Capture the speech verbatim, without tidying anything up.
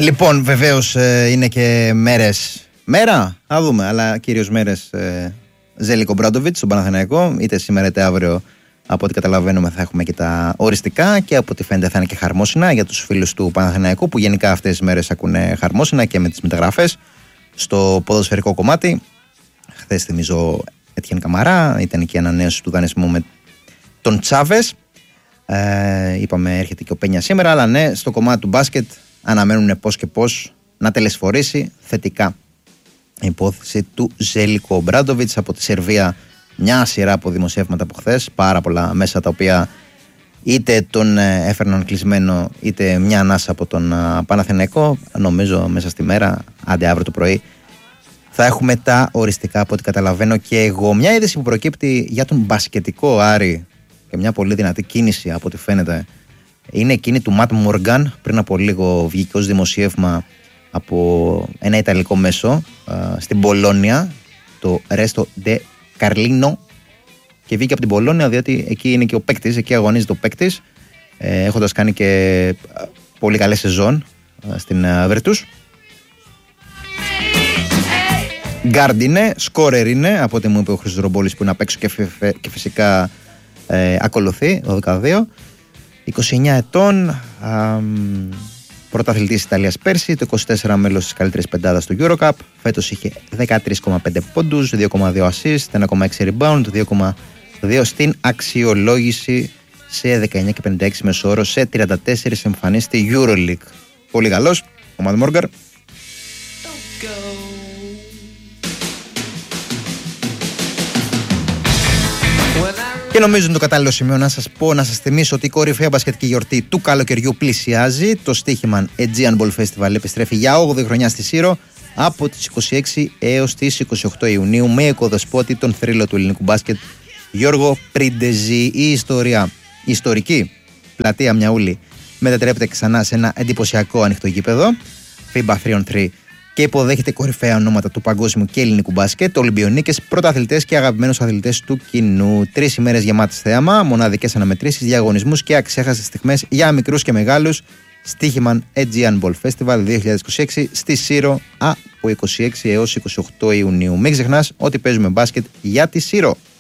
Λοιπόν, βεβαίως ε, είναι και μέρες. Μέρα, θα δούμε, αλλά κυρίως μέρες ε, Ζέλικο Μπράντοβιτς στον Παναθηναϊκό. Είτε σήμερα είτε αύριο, από ό,τι καταλαβαίνουμε, θα έχουμε και τα οριστικά και από ό,τι φαίνεται θα είναι και χαρμόσυνα για τους φίλους του Παναθηναϊκού, που γενικά αυτές τις μέρες ακούνε χαρμόσυνα και με τις μεταγραφές στο ποδοσφαιρικό κομμάτι. Χθες, θυμίζω, Έτιεν Καμαρά, ήταν και η ανανέωση του δανεισμού με τον Τσάβες. Ε, είπαμε έρχεται και ο Πένια σήμερα, αλλά ναι, στο κομμάτι του μπάσκετ αναμένουν πώς και πώς να τελεσφορήσει θετικά η υπόθεση του Ζέλικο Μπράντοβιτς από τη Σερβία. Μια σειρά από δημοσιεύματα από χθες, πάρα πολλά μέσα, τα οποία είτε τον έφερναν κλεισμένο είτε μια ανάσα από τον Παναθηναϊκό. Νομίζω μέσα στη μέρα, άντε αύριο το πρωί, θα έχουμε τα οριστικά από ό,τι καταλαβαίνω και εγώ. Μια είδηση που προκύπτει για τον μπασκετικό Άρη και μια πολύ δυνατή κίνηση από ό,τι φαίνεται είναι εκείνη του Ματ Μόργαν. Πριν από λίγο βγήκε ως δημοσίευμα από ένα ιταλικό μέσο α, στην Πολόνια, το Resto de Carlino, και βγήκε από την Πολόνια διότι εκεί είναι και ο παίκτης, εκεί αγωνίζεται ο παίκτης, ε, έχοντας κάνει και πολύ καλές σεζόν α, στην Virtus. Γκάρντ είναι, σκόρερ είναι, από ό,τι μου είπε ο Χρήστος Ρομπόλης, που είναι απ' έξω και, φε, και φυσικά ε, ακολουθεί, δώδεκα δύο. είκοσι εννιά ετών, α, πρωταθλητής της Ιταλίας πέρσι, το είκοσι τέσσερα μέλος της καλύτερης πεντάδας του EuroCup. Φέτος είχε δεκατρείς κόμμα πέντε πόντους, δύο κόμμα δύο assist, ένα κόμμα έξι rebound, δύο κόμμα δύο στην αξιολόγηση σε δεκαεννιά και πενήντα έξι μέσο όρο σε τριάντα τέσσερις εμφανίσεις στη EuroLeague. Πολύ καλός, ο Ματ Μόργαν. Και νομίζω είναι το κατάλληλο σημείο να σας πω, να σας θυμίσω ότι η κορυφαία μπασκετική γιορτή του καλοκαιριού πλησιάζει. Το στοίχημαν Aegean Ball Festival επιστρέφει για όγδοη χρονιά στη Σύρο από τις είκοσι έξι έως τις είκοσι οκτώ Ιουνίου με οικοδεσπότη τον θρύλο του ελληνικού μπάσκετ Γιώργο Πριντεζή. Η ιστορία, η ιστορική πλατεία Μιαούλη μετατρέπεται ξανά σε ένα εντυπωσιακό ανοιχτό γήπεδο φίμπα τρία on τρία και υποδέχεται κορυφαία ονόματα του παγκόσμιου και ελληνικού μπάσκετ, Ολυμπιονίκες, πρωταθλητές και αγαπημένους αθλητές του κοινού. Τρεις ημέρες γεμάτες θέαμα, μοναδικές αναμετρήσεις, διαγωνισμούς και αξέχαστες στιγμές για μικρούς και μεγάλους. Στοίχημαν Aegean Ball Festival δύο χιλιάδες είκοσι έξι στη Σύρο από είκοσι έξι έως είκοσι οκτώ Ιουνίου. Μην ξεχνάς ότι παίζουμε μπάσκετ για τη Σύρο.